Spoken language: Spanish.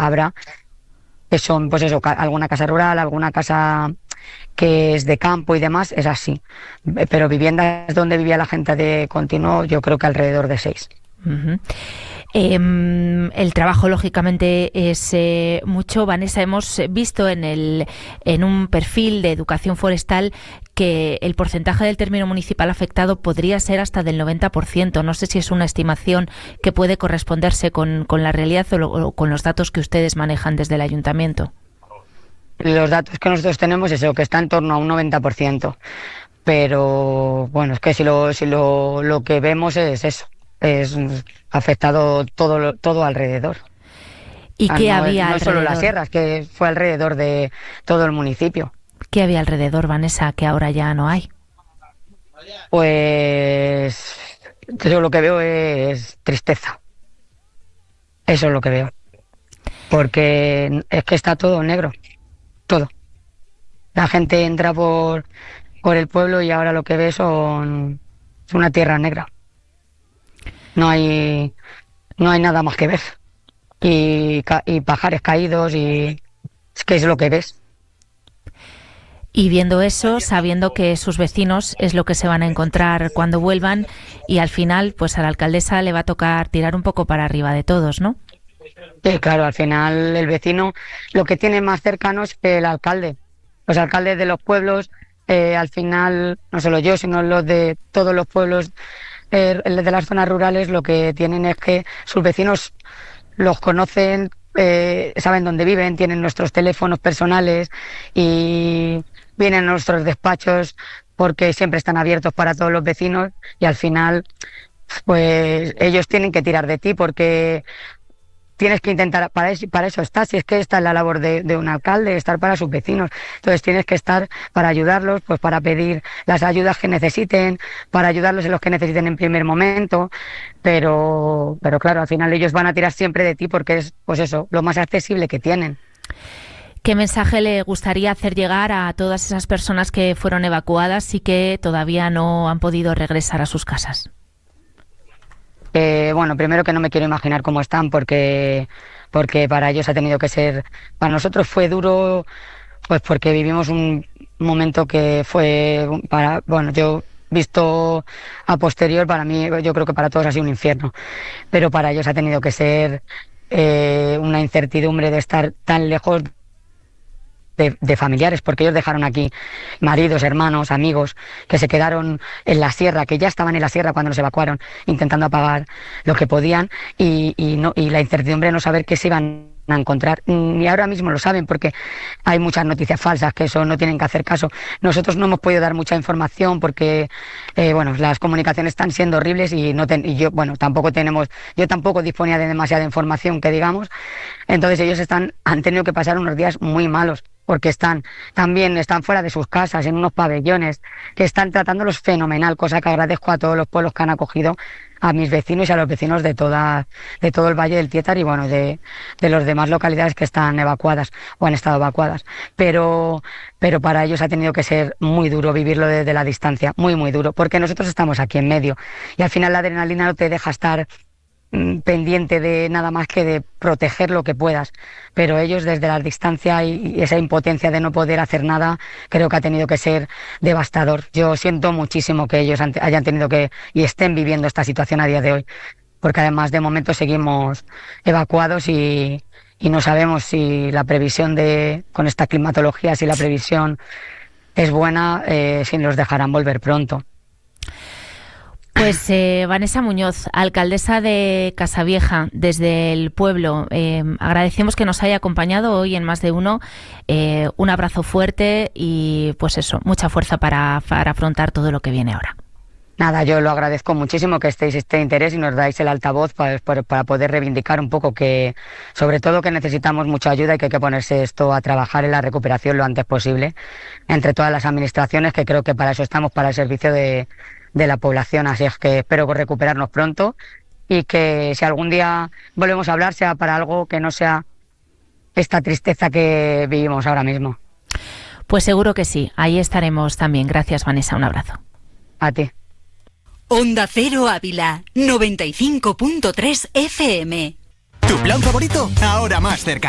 habrá, que son, pues eso, alguna casa rural, alguna casa que es de campo y demás, es así. Pero viviendas donde vivía la gente de continuo, yo creo que alrededor de 6. Uh-huh. El trabajo, lógicamente, es mucho. Vanessa, hemos visto en un perfil de educación forestal que el porcentaje del término municipal afectado podría ser hasta del 90%. No sé si es una estimación que puede corresponderse con la realidad o con los datos que ustedes manejan desde el ayuntamiento. Los datos que nosotros tenemos es eso, que está en torno a un 90%. Pero bueno, es que si lo que vemos es eso. Es afectado todo alrededor. ¿Y qué no, había no alrededor? solo las sierras, que fue alrededor de todo el municipio. ¿Qué había alrededor, Vanessa, que ahora ya no hay? Pues yo lo que veo es tristeza. Eso es lo que veo. Porque es que está todo negro, todo. La gente entra por el pueblo y ahora lo que ve es una tierra negra. No hay nada más que ver. Y pajares caídos y es que es lo que ves. Y viendo eso, sabiendo que sus vecinos es lo que se van a encontrar cuando vuelvan, y al final, pues a la alcaldesa le va a tocar tirar un poco para arriba de todos, ¿no? Sí, claro, al final el vecino lo que tiene más cercano es el alcalde. Los alcaldes de los pueblos, al final, no solo yo, sino los de todos los pueblos de las zonas rurales, lo que tienen es que sus vecinos los conocen, saben dónde viven, tienen nuestros teléfonos personales y vienen a nuestros despachos porque siempre están abiertos para todos los vecinos y al final pues ellos tienen que tirar de ti porque tienes que intentar, para eso estás, si es que esta es la labor de un alcalde, estar para sus vecinos. Entonces tienes que estar para ayudarlos, pues para pedir las ayudas que necesiten, para ayudarlos en los que necesiten en primer momento, pero claro, al final ellos van a tirar siempre de ti porque es, pues eso, lo más accesible que tienen. ¿Qué mensaje le gustaría hacer llegar a todas esas personas que fueron evacuadas y que todavía no han podido regresar a sus casas? Bueno, primero que no me quiero imaginar cómo están porque para ellos ha tenido que ser, para nosotros fue duro, pues porque vivimos un momento que fue bueno, yo visto a posterior, para mí, yo creo que para todos ha sido un infierno, pero para ellos ha tenido que ser una incertidumbre de estar tan lejos de familiares, porque ellos dejaron aquí maridos, hermanos, amigos, que se quedaron en la sierra, que ya estaban en la sierra cuando nos evacuaron, intentando apagar lo que podían, y la incertidumbre de no saber qué se iban a encontrar, ni ahora mismo lo saben, porque hay muchas noticias falsas, que eso no tienen que hacer caso. Nosotros no hemos podido dar mucha información porque, bueno, las comunicaciones están siendo horribles y yo, bueno, yo tampoco disponía de demasiada información, que digamos, entonces ellos han tenido que pasar unos días muy malos, porque también están fuera de sus casas, en unos pabellones, que están tratándolos fenomenal, cosa que agradezco a todos los pueblos que han acogido a mis vecinos y a los vecinos de todo el Valle del Tietar y bueno, de las demás localidades que están evacuadas o han estado evacuadas. Pero para ellos ha tenido que ser muy duro vivirlo desde la distancia, muy, muy duro, porque nosotros estamos aquí en medio y al final la adrenalina no te deja estar pendiente de nada más que de proteger lo que puedas, pero ellos desde la distancia y esa impotencia de no poder hacer nada, creo que ha tenido que ser devastador. Yo siento muchísimo que ellos hayan tenido que y estén viviendo esta situación a día de hoy, porque además de momento seguimos evacuados y no sabemos si la previsión con esta climatología, si la previsión es buena, si nos dejarán volver pronto. Pues Vanessa Muñoz, alcaldesa de Casavieja, desde el pueblo, agradecemos que nos haya acompañado hoy en Más de Uno. Un abrazo fuerte y pues eso, mucha fuerza para afrontar todo lo que viene ahora. Nada, yo lo agradezco muchísimo que estéis este interés y nos dais el altavoz para poder reivindicar un poco que, sobre todo, que necesitamos mucha ayuda y que hay que ponerse esto a trabajar en la recuperación lo antes posible entre todas las administraciones, que creo que para eso estamos, para el servicio de la población. Así es que espero recuperarnos pronto y que si algún día volvemos a hablar sea para algo que no sea esta tristeza que vivimos ahora mismo. Pues seguro que sí, ahí estaremos también. Gracias, Vanessa, un abrazo. A ti. Onda Cero Ávila, 95.3 FM. ¿Tu plan favorito? Ahora más cerca.